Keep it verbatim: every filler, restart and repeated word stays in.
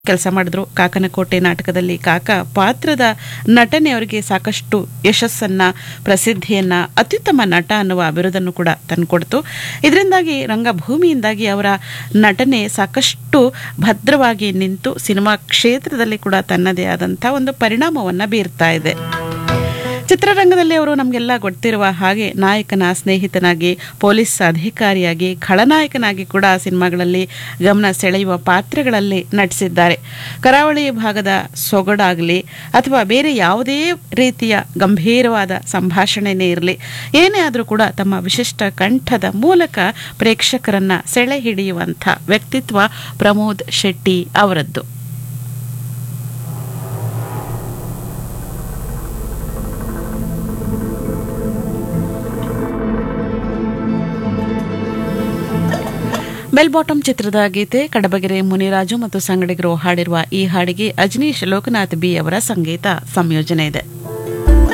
ಕೆಲಸ ಮಾಡಿದ್ರು. ಕಾಕನಕೋಟೆ ನಾಟಕದಲ್ಲಿ ಕಾಕ ಪಾತ್ರದ ನಟನೆ ಅವರಿಗೆ ಸಾಕಷ್ಟು ಯಶಸ್ಸನ್ನ, ಪ್ರಸಿದ್ಧಿಯನ್ನ, ಅತ್ಯುತ್ತಮ ನಟ ಅನ್ನುವ ಬಿರುದನ್ನು ಕೂಡ ತಂದುಕೊಡ್ತು. ಇದರಿಂದಾಗಿ ರಂಗಭೂಮಿಯಿಂದಾಗಿ ಅವರ ನಟನೆ ಸಾಕಷ್ಟು ಭದ್ರವಾಗಿ ನಿಂತು ಸಿನಿಮಾ ಕ್ಷೇತ್ರದಲ್ಲಿ ಕೂಡ ತನ್ನದೇ ಆದಂಥ ಒಂದು ಪರಿಣಾಮವನ್ನು ಬೀರ್ತಾ ಇದೆ. ಚಿತ್ರರಂಗದಲ್ಲಿ ಅವರು ನಮಗೆಲ್ಲ ಗೊತ್ತಿರುವ ಹಾಗೆ ನಾಯಕನ ಸ್ನೇಹಿತನಾಗಿ, ಪೊಲೀಸ್ ಅಧಿಕಾರಿಯಾಗಿ, ಖಳನಾಯಕನಾಗಿ ಕೂಡ ಸಿನಿಮಾಗಳಲ್ಲಿ ಗಮನ ಸೆಳೆಯುವ ಪಾತ್ರಗಳಲ್ಲಿ ನಟಿಸಿದ್ದಾರೆ. ಕರಾವಳಿ ಭಾಗದ ಸೊಗಡಾಗಲಿ ಅಥವಾ ಬೇರೆ ಯಾವುದೇ ರೀತಿಯ ಗಂಭೀರವಾದ ಸಂಭಾಷಣೆನೇ ಇರಲಿ, ಏನೇ ಆದರೂ ಕೂಡ ತಮ್ಮ ವಿಶಿಷ್ಟ ಕಂಠದ ಮೂಲಕ ಪ್ರೇಕ್ಷಕರನ್ನ ಸೆಳೆ ಹಿಡಿಯುವಂಥ ವ್ಯಕ್ತಿತ್ವ ಪ್ರಮೋದ್ ಶೆಟ್ಟಿ ಅವರದ್ದು. ಬೆಲ್ ಬಾಟಮ್ ಚಿತ್ರದ ಗೀತೆ ಕಡಬಗೆರೆ ಮುನಿರಾಜು ಮತ್ತು ಸಂಗಡಿಗರು ಹಾಡಿರುವ ಈ ಹಾಡಿಗೆ ಅಜನೀಶ್ ಲೋಕನಾಥ್ ಬಿ ಅವರ ಸಂಗೀತ ಸಂಯೋಜನೆ ಇದೆ.